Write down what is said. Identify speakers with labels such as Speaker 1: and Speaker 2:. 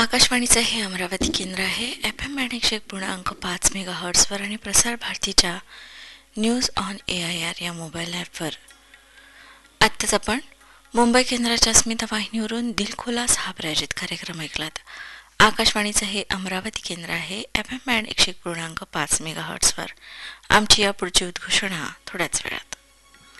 Speaker 1: आकाशवाणीचं हे अमरावती केंद्र आहे. FM 101.5 मेगाहर्ट्झवर आणि प्रसार भारतीच्या न्यूज ऑन AIR या मोबाईल ॲपवर. आत्ताच आपण मुंबई केंद्राच्या अस्मिता वाहिनीवरून दिलखुलास हा प्रायोजित कार्यक्रम ऐकलात. आकाशवाणीचं हे अमरावती केंद्र आहे. FM 101.5 मेगाहर्ट्झवर. आमची यापुढची उद्घोषणा थोड्याच वेळात.